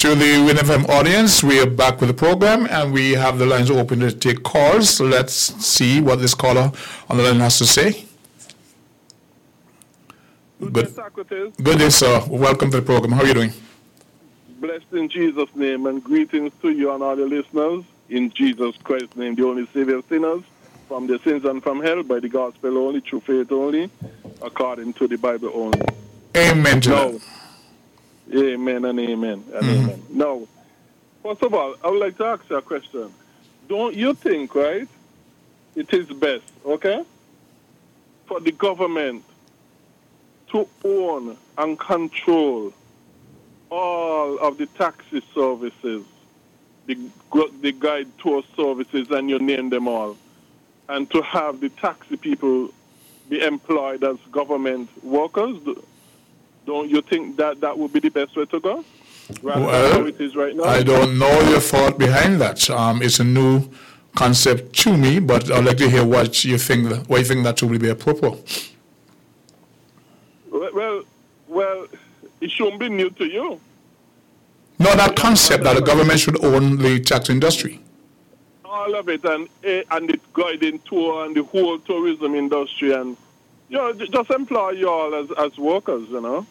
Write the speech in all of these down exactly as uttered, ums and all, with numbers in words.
To the Win F M audience, we are back with the program and we have the lines open to take calls. So let's see what this caller on the line has to say. Good, Good, Socrates. Good day, sir. Welcome to the program. How are you doing? Blessed in Jesus' name, and greetings to you and all the listeners. In Jesus Christ's name, the only Savior of sinners, from their sins and from hell, by the gospel only, through faith only, according to the Bible only. Amen to now, that. Amen and amen and mm-hmm. amen. Now, first of all, I would like to ask you a question. Don't you think, right, it is best, okay, for the government to own and control all of the taxi services, the, the guide tour services, and you name them all, and to have the taxi people be employed as government workers? Don't you think that that would be the best way to go? Rather well, than how it is right now? I don't know your thought behind that. Um, it's a new concept to me, but I'd like to hear what you think. What you think that would be appropriate. Well, well, well, it shouldn't be new to you. No, that concept that the government should own the taxi industry. All of it, and and the guiding tour and the whole tourism industry, and you know, just employ you all as as workers, you know.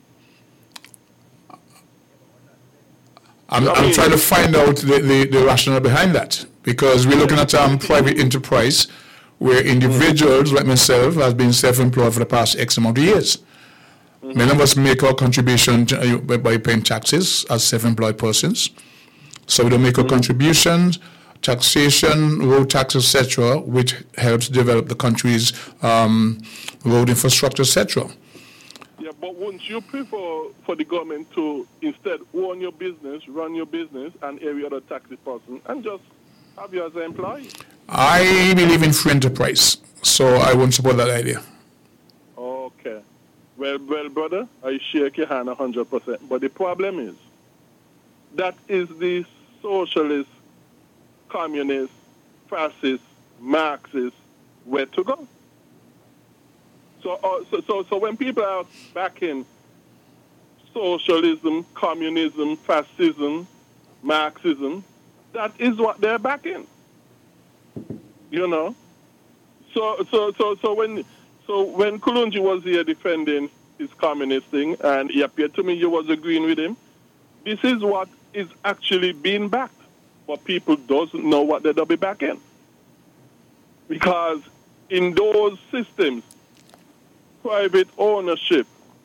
I'm, I'm trying to find out the, the, the rationale behind that, because we're looking at um, private enterprise where individuals like myself have been self-employed for the past X amount of years. Mm-hmm. Many of us make our contribution to, uh, by paying taxes as self-employed persons. So we don't make mm-hmm. a contribution, taxation, road tax, et cetera, which helps develop the country's um, road infrastructure, et cetera. Yeah, but wouldn't you prefer for the government to instead own your business, run your business, and every other taxi person, and just have you as an employee? I believe in free enterprise, so I won't support that idea. Okay. Well, well, brother, I shake your hand one hundred percent. But the problem is, that is the socialist, communist, fascist, Marxist way to go. So, uh, so, so, so when people are backing socialism, communism, fascism, Marxism, that is what they're backing. You know. So, so, so, so when, so when Kulunji was here defending his communist thing, and he appeared to me you was agreeing with him, this is what is actually being backed, but people doesn't know what they'll be backing, because in those systems, private ownership,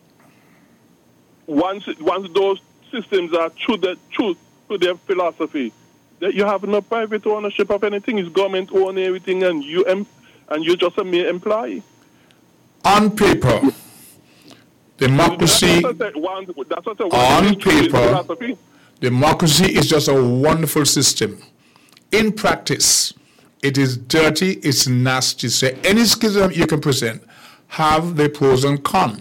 once once those systems are true, that true to their philosophy, that you have no private ownership of anything. It's government own everything, and you em- and you're just a mere employee. On paper, democracy. That's what I, one, that's what I on paper, democracy is just a wonderful system. In practice, it is dirty. It's nasty. So any schism you can present have the pros and cons.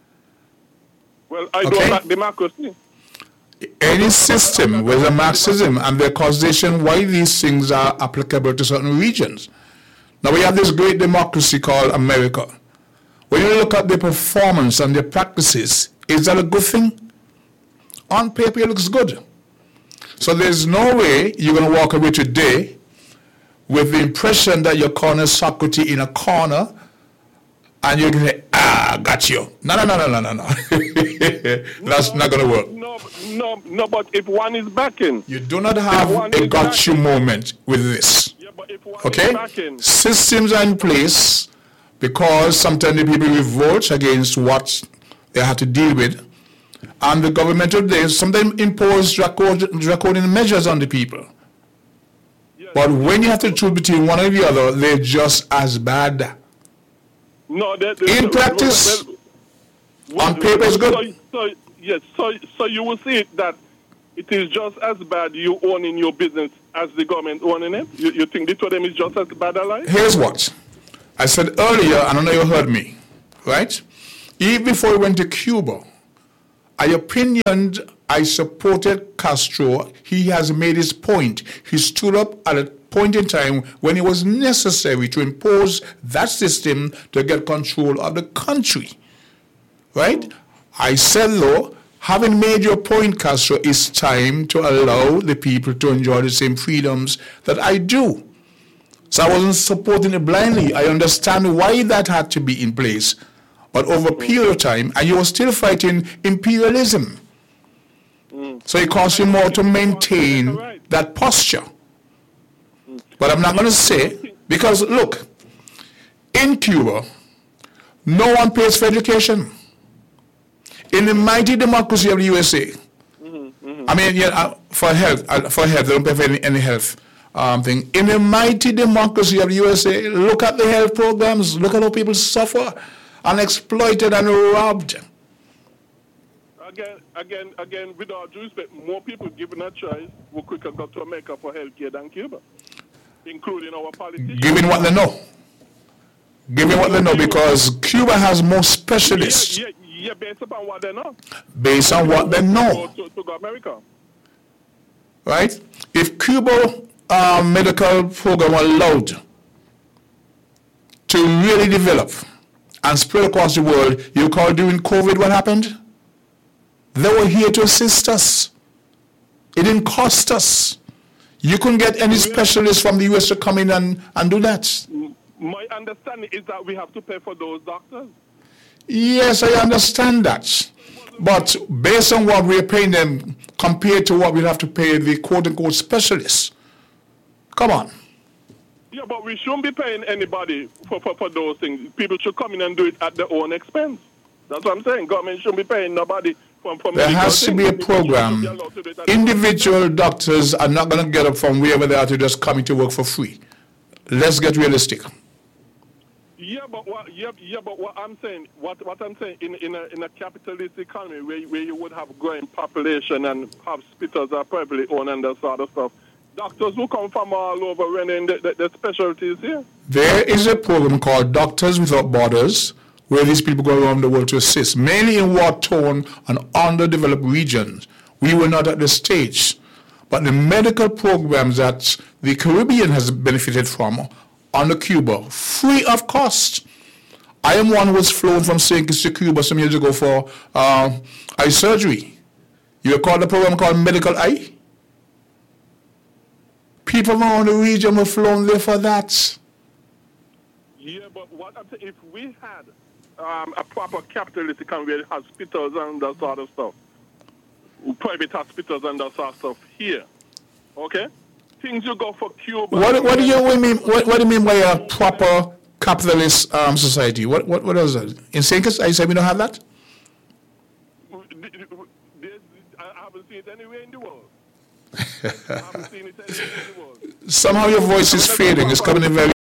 Well, I okay? don't like democracy. Any system with a Marxism and the causation why these things are applicable to certain regions. Now we have this great democracy called America. When you look at the performance and the practices, is that a good thing? On paper it looks good. So there's no way you're going to walk away today with the impression that you're corner Socrates in a corner and you're going to say, ah, got you. No, no, no, no, no, no, no. That's no, not going to work. No, no, no, but if one is backing. You do not have a got you moment with this. Yeah, but if one okay? is backing. Systems are in place because sometimes the people revolt against what they have to deal with. And the government today sometimes impose draconian measures on the people. Yeah, but when you have to choose between one or the other, they're just as bad. No, they, they, in practice, well, well, on paper it's good. So, so, yes, so, so you will see it that it is just as bad you owning your business as the government owning it? You, you think the two of them is just as bad alike? Here's what. I said earlier, and I know you heard me, right? Even before we went to Cuba, I opinioned, I supported Castro. He has made his point. He stood up at a point in time when it was necessary to impose that system to get control of the country, right? I said, though, having made your point, Castro, it's time to allow the people to enjoy the same freedoms that I do. So I wasn't supporting it blindly. I understand why that had to be in place. But over a period of time, and you were still fighting imperialism. Mm. So it costs you more to maintain that posture. But I'm not going to say, because look, in Cuba, no one pays for education. In the mighty democracy of the U S A, mm-hmm, mm-hmm. I mean, yeah, uh, for health, uh, for health, they don't pay for any, any health um, thing. In the mighty democracy of the U S A, look at the health programs, look at how people suffer and exploited and robbed. Again, again, again, with all due respect, more people given a choice will quicker go to America for health care than Cuba, including our politicians. Given what they know. Given what they know, because Cuba has more specialists. Yeah, yeah, yeah, based upon what they know. Based on what they know. To, to go America. Right? If Cuba uh, medical program were allowed to really develop and spread across the world, you recall during COVID what happened? They were here to assist us. It didn't cost us. You couldn't get any specialists from the U S to come in and, and do that. My understanding is that we have to pay for those doctors. Yes, I understand that. But based on what we're paying them compared to what we'll have to pay the quote-unquote specialists. Come on. Yeah, but we shouldn't be paying anybody for, for, for those things. People should come in and do it at their own expense. That's what I'm saying. Government shouldn't be paying nobody from, from There has to be a program. Individual doctors are not going to get up from wherever they are to just coming to work for free. Let's get realistic. Yeah, but what? Yeah, yeah, but what I'm saying, what what I'm saying, in in a in a capitalist economy where where you would have growing population and hospitals are privately owned and that sort of stuff, doctors who come from all over running the, the, the specialties here. There is a program called Doctors Without Borders, where these people go around the world to assist, mainly in war-torn and underdeveloped regions. We were not at this stage, but the medical programs that the Caribbean has benefited from under Cuba, free of cost. I am one who was flown from Saint Kitts to Cuba some years ago for uh, eye surgery. You recall the program called Medical Eye? People around the region were flown there for that. Yeah, but what I'm saying, if we had um, a proper capitalist economy with hospitals and that sort of stuff, private hospitals and that sort of stuff here, okay? Things you go for Cuba. What, what do you mean? What, what do you mean by a proper capitalist um, society? What what what is that? In Saint Kitts, I said we don't have that. I haven't seen it anywhere in the world. I haven't seen it anywhere in the world. Somehow your voice is fading. It's coming in very